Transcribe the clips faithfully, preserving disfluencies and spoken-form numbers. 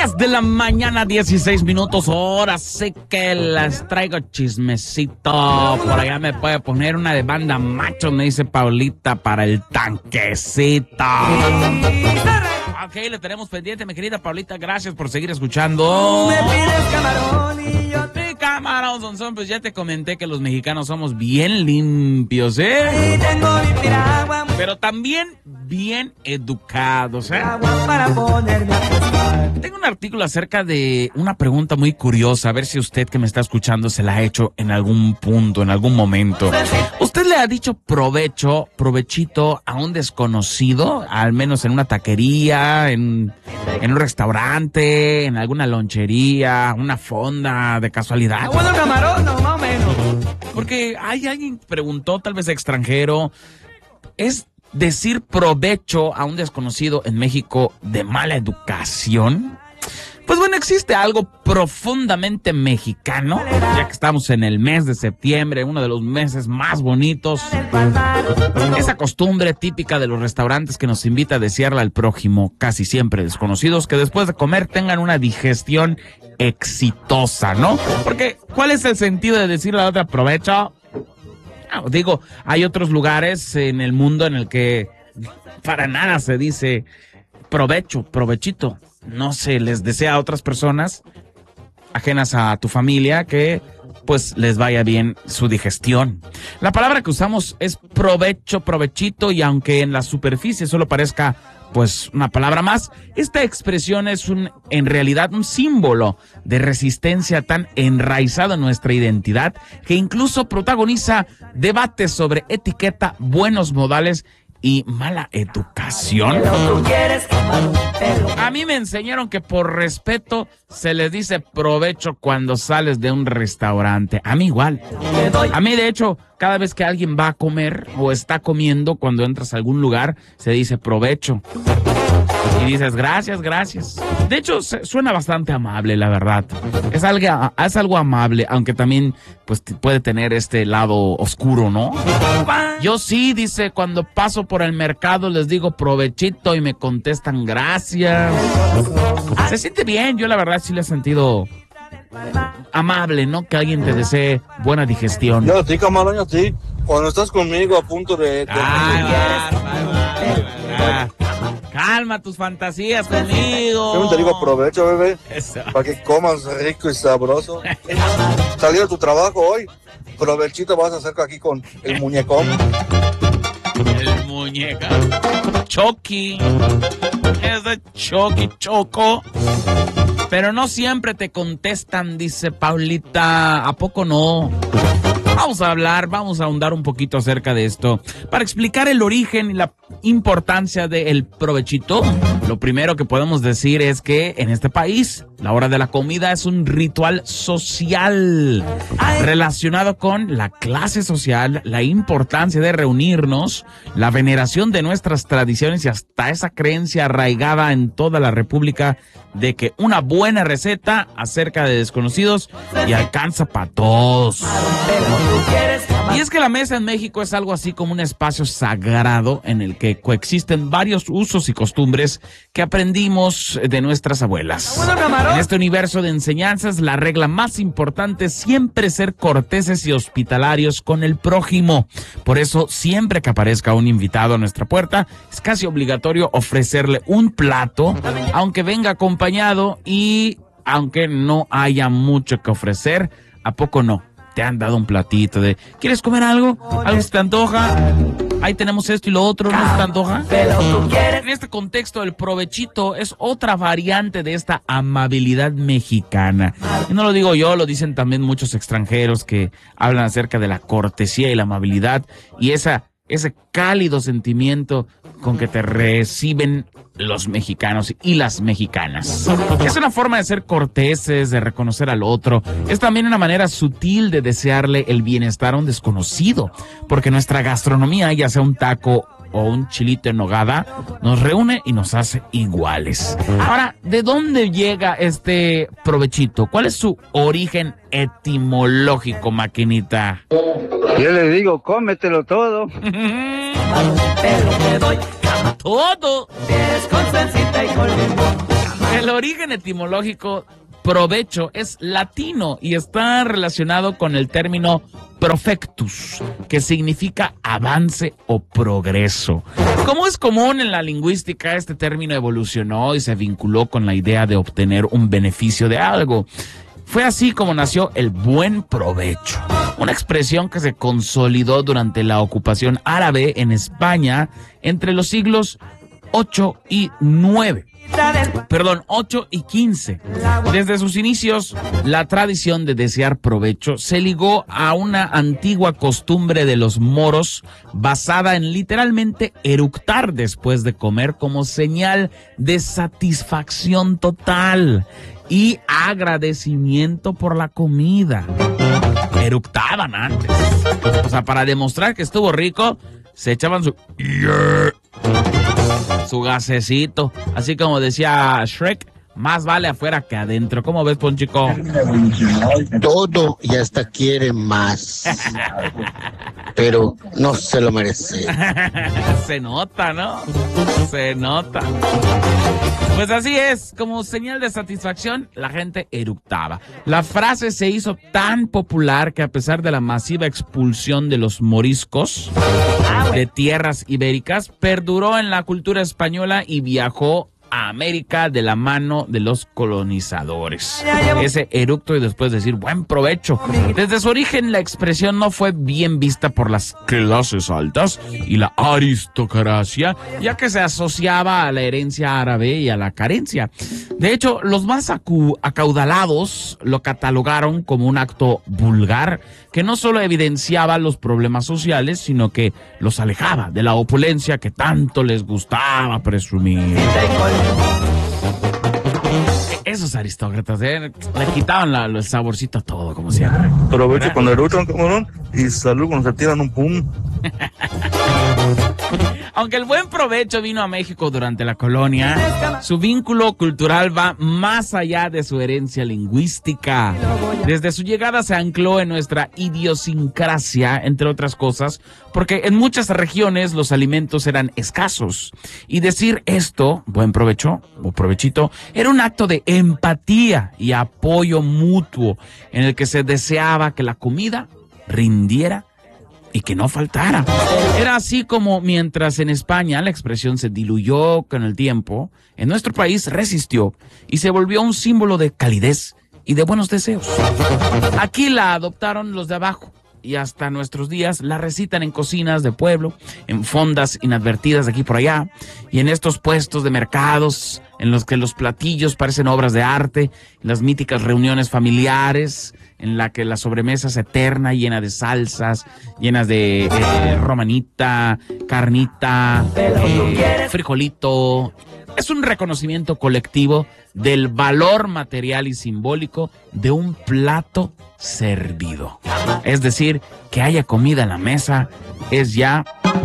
diez de la mañana, dieciséis minutos. Ahora sí que les traigo chismecito. Por allá me puede poner una de Banda Macho, me dice Paulita, para el tanquecito. Ok, le tenemos pendiente, mi querida Paulita. Gracias por seguir escuchando. Me pides camarón y yo te... Camarón, son, son, pues ya te comenté que los mexicanos somos bien limpios, ¿eh? Y tengo mi piragua, pero también bien educados, ¿eh? agua para ponerme a pescar. Tengo un artículo acerca de una pregunta muy curiosa, a ver si usted que me está escuchando se la ha hecho en algún punto, en algún momento. ¿Usted le ha dicho provecho, provechito a un desconocido, al menos en una taquería, en, en un restaurante, en alguna lonchería, una fonda, de casualidad? Bueno, camarón, no, más o menos. Porque hay alguien que preguntó, tal vez extranjero, ¿es decir provecho a un desconocido en México de mala educación? Pues bueno, existe algo profundamente mexicano, ya que estamos en el mes de septiembre, uno de los meses más bonitos. Esa costumbre típica de los restaurantes que nos invita a desearle al prójimo, casi siempre desconocidos, que después de comer tengan una digestión exitosa, ¿no? Porque, ¿cuál es el sentido de decirle a la otra provecho? Ah, digo, hay otros lugares en el mundo en el que para nada se dice provecho, provechito. No se les desea a otras personas ajenas a tu familia que pues les vaya bien su digestión. La palabra que usamos es provecho, provechito, y aunque en la superficie solo parezca pues una palabra más, esta expresión es un, en realidad un símbolo de resistencia tan enraizado en nuestra identidad que incluso protagoniza debates sobre etiqueta, buenos modales y mala educación. A mí me enseñaron que por respeto se les dice provecho cuando sales de un restaurante. A mí igual. A mí, de hecho, cada vez que alguien va a comer o está comiendo, cuando entras a algún lugar, se dice provecho. Y dices, gracias, gracias. De hecho, suena bastante amable, la verdad. Es algo, es algo amable, aunque también pues puede tener este lado oscuro, ¿no? Yo sí, dice, cuando paso por el mercado les digo provechito y me contestan gracias. Se siente bien, yo la verdad sí le he sentido amable, ¿no? Que alguien te desee buena digestión. Yo a ti, camarón, yo a ti. Cuando estás conmigo a punto de... de... Ay, va, va, va, va. Calma tus fantasías conmigo. Yo te digo provecho, bebé. Eso. Para que comas rico y sabroso. Salir de tu trabajo hoy. Provechito vas a hacer aquí con el muñecón. El muñeca. Chucky. Es de Chucky, Choco. Pero no siempre te contestan, dice Paulita. ¿A poco no? Vamos a hablar, vamos a ahondar un poquito acerca de esto. Para explicar el origen y la importancia del provechito, lo primero que podemos decir es que en este país la hora de la comida es un ritual social relacionado con la clase social, la importancia de reunirnos, la veneración de nuestras tradiciones y hasta esa creencia arraigada en toda la República de que una buena receta acerca de desconocidos y alcanza para todos. Y es que la mesa en México es algo así como un espacio sagrado en el que coexisten varios usos y costumbres que aprendimos de nuestras abuelas. En este universo de enseñanzas, la regla más importante es siempre ser corteses y hospitalarios con el prójimo. Por eso, siempre que aparezca un invitado a nuestra puerta, es casi obligatorio ofrecerle un plato, aunque venga acompañado y aunque no haya mucho que ofrecer. ¿A poco no? Te han dado un platito de, ¿quieres comer algo? ¿Algo se te antoja? Ahí tenemos esto y lo otro, ¿no se te antoja? En este contexto, el provechito es otra variante de esta amabilidad mexicana. Y no lo digo yo, lo dicen también muchos extranjeros que hablan acerca de la cortesía y la amabilidad y esa, ese cálido sentimiento con que te reciben los mexicanos y las mexicanas. Es una forma de ser corteses, de reconocer al otro. Es también una manera sutil de desearle el bienestar a un desconocido, porque nuestra gastronomía, ya sea un taco o un chilito en nogada, nos reúne y nos hace iguales. Ahora, ¿de dónde llega este provechito? ¿Cuál es su origen etimológico, maquinita? Yo le digo, cómetelo todo. Todo. Con salsita y con limón. El El origen etimológico provecho es latino y está relacionado con el término profectus, que significa avance o progreso. Como es común en la lingüística, este término evolucionó y se vinculó con la idea de obtener un beneficio de algo. Fue así como nació el buen provecho, una expresión que se consolidó durante la ocupación árabe en España entre los siglos ocho y nueve. Perdón, ocho y quince. Desde sus inicios, la tradición de desear provecho se ligó a una antigua costumbre de los moros basada en literalmente eructar después de comer como señal de satisfacción total y agradecimiento por la comida. Eructaban antes. O sea, para demostrar que estuvo rico, se echaban su... su gasecito, así como decía Shrek, más vale afuera que adentro. ¿Cómo ves, Ponchico? Todo y hasta quiere más, pero no se lo merece. Se nota, ¿no? Se nota. Pues así es, como señal de satisfacción, la gente eructaba. La frase se hizo tan popular que a pesar de la masiva expulsión de los moriscos de tierras ibéricas, perduró en la cultura española y viajó a América de la mano de los colonizadores. Ese eructo y después decir buen provecho. Desde su origen la expresión no fue bien vista por las clases altas y la aristocracia, ya que se asociaba a la herencia árabe y a la carencia. De hecho, los más acu- acaudalados lo catalogaron como un acto vulgar que no solo evidenciaba los problemas sociales, sino que los alejaba de la opulencia que tanto les gustaba presumir. Esos aristócratas, ¿eh? Le quitaban la, el saborcito a todo, como siempre. Provecho cuando eructan, camarón, y salud cuando se tiran un pum. Aunque el buen provecho vino a México durante la colonia, su vínculo cultural va más allá de su herencia lingüística. Desde su llegada se ancló en nuestra idiosincrasia, entre otras cosas, porque en muchas regiones los alimentos eran escasos. Y decir esto, buen provecho o provechito, era un acto de empatía y apoyo mutuo en el que se deseaba que la comida rindiera y que no faltara. Era así como mientras en España la expresión se diluyó con el tiempo, en nuestro país resistió y se volvió un símbolo de calidez y de buenos deseos. Aquí la adoptaron los de abajo y hasta nuestros días la recitan en cocinas de pueblo, en fondas inadvertidas de aquí por allá y en estos puestos de mercados en los que los platillos parecen obras de arte, en las míticas reuniones familiares en la que la sobremesa es eterna, llena de salsas, llenas de eh, romanita, carnita, eh, frijolito. Es un reconocimiento colectivo del valor material y simbólico de un plato servido. Es decir, que haya comida en la mesa es ya,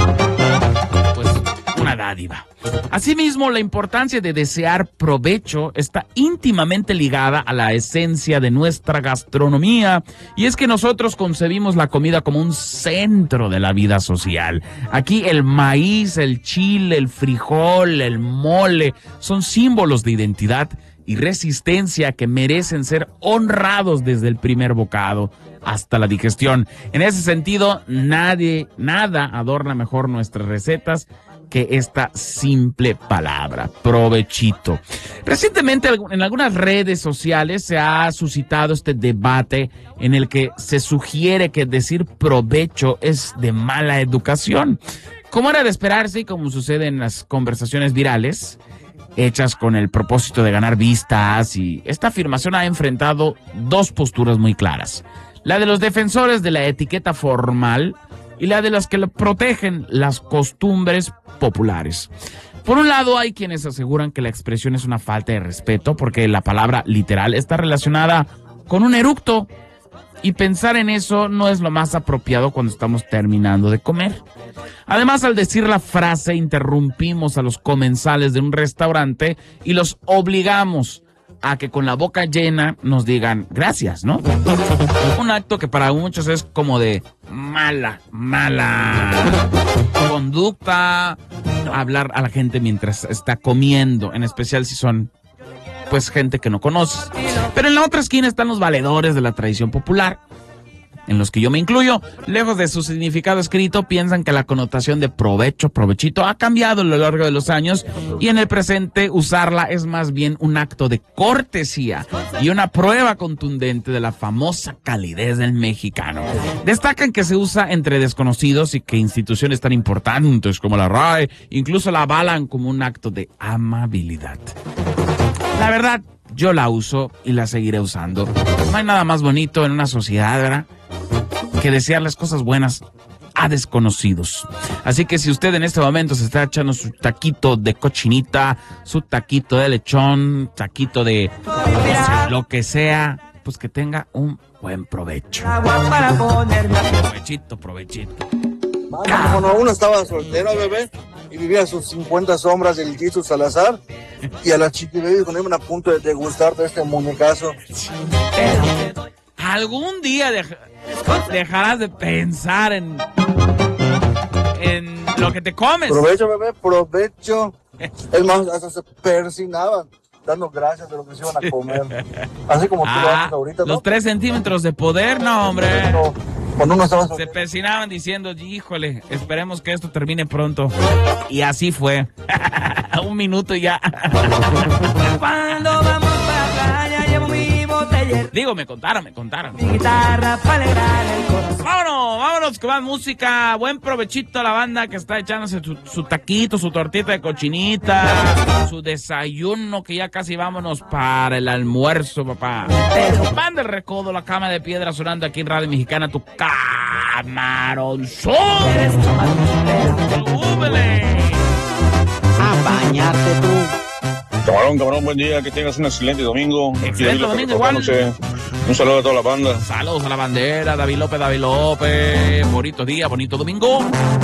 pues, una dádiva. Asimismo, la importancia de desear provecho está íntimamente ligada a la esencia de nuestra gastronomía, y es que nosotros concebimos la comida como un centro de la vida social. Aquí el maíz, el chile, el frijol, el mole son símbolos de identidad y resistencia que merecen ser honrados desde el primer bocado hasta la digestión. En ese sentido, nadie, nada adorna mejor nuestras recetas que esta simple palabra, provechito. Recientemente en algunas redes sociales se ha suscitado este debate en el que se sugiere que decir provecho es de mala educación. Como era de esperarse y como sucede en las conversaciones virales, hechas con el propósito de ganar vistas, y esta afirmación ha enfrentado dos posturas muy claras. La de los defensores de la etiqueta formal y la de los que protegen las costumbres populares. Por un lado, hay quienes aseguran que la expresión es una falta de respeto porque la palabra literal está relacionada con un eructo y pensar en eso no es lo más apropiado cuando estamos terminando de comer. Además, al decir la frase, interrumpimos a los comensales de un restaurante y los obligamos a que con la boca llena nos digan gracias, ¿no? Un acto que para muchos es como de mala, mala conducta, hablar a la gente mientras está comiendo, en especial si son pues gente que no conoces. Pero en la otra esquina están los valedores de la tradición popular, en los que yo me incluyo. Lejos de su significado escrito, piensan que la connotación de provecho, provechito, ha cambiado a lo largo de los años, y en el presente usarla es más bien un acto de cortesía y una prueba contundente de la famosa calidez del mexicano. Destacan que se usa entre desconocidos y que instituciones tan importantes como la R A E incluso la avalan como un acto de amabilidad. La verdad, yo la uso y la seguiré usando. No hay nada más bonito en una sociedad, ¿verdad?, que desearles cosas buenas a desconocidos. Así que si usted en este momento se está echando su taquito de cochinita, su taquito de lechón, taquito de no sé, lo que sea, pues que tenga un buen provecho. Agua para ponerme a pescar. Provechito, provechito. Cuando uno estaba soltero, bebé, y vivía sus cincuenta sombras del Jesús Salazar, y a la chiquibebé cuando iban a punto de degustar de este muñecazo. Algún día deja- dejarás de pensar en, en lo que te comes. Provecho, bebé, provecho. Es más, hasta se persinaban, dando gracias de lo que se iban a comer. Así como tú lo Ah, haces ahorita, ¿no? los tres centímetros de poder, no, hombre. Pero cuando uno estaba Se soltero, persinaban diciendo, híjole, esperemos que esto termine pronto. Y así fue. Un minuto y ya. Cuando vamos para la playa llevo mi botella, Digo, me contaron, me contaron. mi guitarra para alegrar el corazón. Vámonos, vámonos con más música. Buen provechito a la banda que está echándose su, su taquito, su tortita de cochinita, su desayuno, que ya casi vámonos para el almuerzo, papá. Banda El Recodo, La Cama de Piedra, sonando aquí en Radio Mexicana, tu camaronzón. ¡Súbele! A bañarte tú. Camarón, camarón, buen día, que tengas un excelente domingo. Excelente Aquí domingo, igual. reportándose. Un saludo a toda la banda. Saludos a la bandera, David López, David López. Bonito día, bonito domingo.